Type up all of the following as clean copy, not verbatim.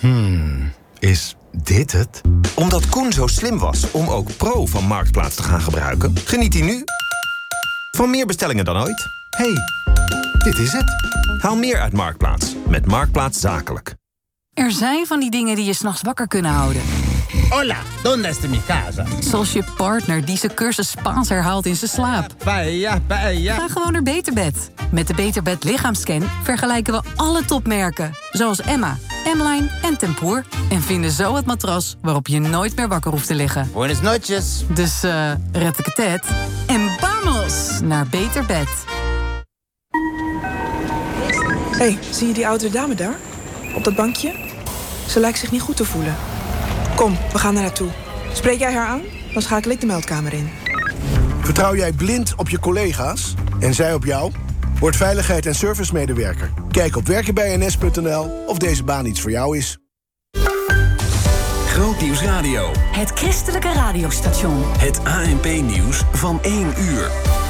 Is dit het? Omdat Koen zo slim was om ook Pro van Marktplaats te gaan gebruiken, geniet hij nu van meer bestellingen dan ooit. Hey, dit is het. Haal meer uit Marktplaats met Marktplaats Zakelijk. Er zijn van die dingen die je 's nachts wakker kunnen houden. Hola, ¿dónde está mi casa? Zoals je partner die zijn cursus Spaans herhaalt in zijn slaap. Paella, paella. Ga gewoon naar Beterbed. Met de Beterbed lichaamscan vergelijken we alle topmerken. Zoals Emma, M-Line en Tempoor. En vinden zo het matras waarop je nooit meer wakker hoeft te liggen. Buenas noches. Dus red ik het et en vamos naar Beterbed. Hey, zie je die oudere dame daar? Op dat bankje? Ze lijkt zich niet goed te voelen. Kom, we gaan er naartoe. Spreek jij haar aan? Dan schakel ik de meldkamer in. Vertrouw jij blind op je collega's en zij op jou? Word veiligheid- en servicemedewerker. Kijk op werkenbijns.nl of deze baan iets voor jou is. Grootnieuws Radio. Het christelijke radiostation. Het ANP-nieuws van 1 uur.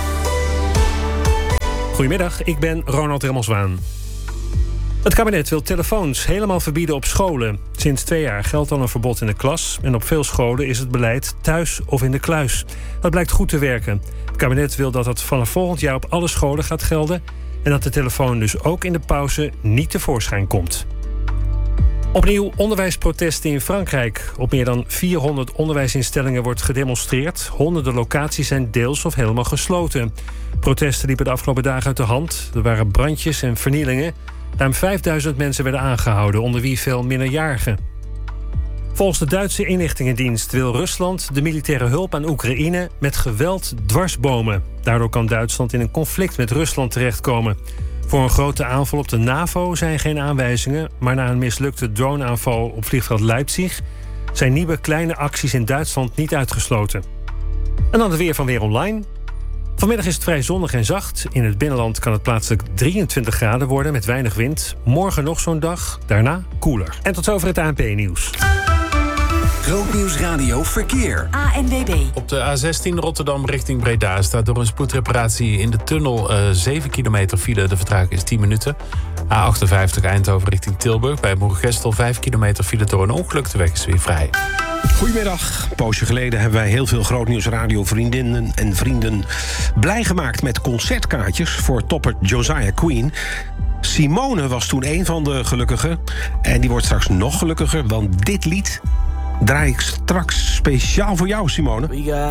Goedemiddag, ik ben Ronald Remmelswaan. Het kabinet wil telefoons helemaal verbieden op scholen. Sinds 2 jaar geldt al een verbod in de klas. En op veel scholen is het beleid thuis of in de kluis. Dat blijkt goed te werken. Het kabinet wil dat het vanaf volgend jaar op alle scholen gaat gelden. En dat de telefoon dus ook in de pauze niet tevoorschijn komt. Opnieuw onderwijsprotesten in Frankrijk. Op meer dan 400 onderwijsinstellingen wordt gedemonstreerd. Honderden locaties zijn deels of helemaal gesloten. Protesten liepen de afgelopen dagen uit de hand. Er waren brandjes en vernielingen. Ruim 5000 mensen werden aangehouden, onder wie veel minderjarigen. Volgens de Duitse inlichtingendienst wil Rusland de militaire hulp aan Oekraïne met geweld dwarsbomen. Daardoor kan Duitsland in een conflict met Rusland terechtkomen. Voor een grote aanval op de NAVO zijn geen aanwijzingen, maar na een mislukte droneaanval op vliegveld Leipzig zijn nieuwe kleine acties in Duitsland niet uitgesloten. En dan het weer van Weer Online. Vanmiddag is het vrij zonnig en zacht. In het binnenland kan het plaatselijk 23 graden worden met weinig wind. Morgen nog zo'n dag, daarna koeler. En tot zover het ANP-nieuws. Grootnieuws Radio Verkeer. ANWB. Op de A16 Rotterdam richting Breda staat door een spoedreparatie in de tunnel 7 kilometer file. De vertraging is 10 minuten. A58 Eindhoven richting Tilburg. Bij Moergestel 5 kilometer file door een ongeluk. De weg is weer vrij. Goedemiddag. Een poosje geleden hebben wij heel veel Grootnieuws Radio vriendinnen en vrienden blij gemaakt met concertkaartjes voor topper Josiah Queen. Simone was toen een van de gelukkigen. En die wordt straks nog gelukkiger, want dit lied draai ik straks speciaal voor jou, Simone.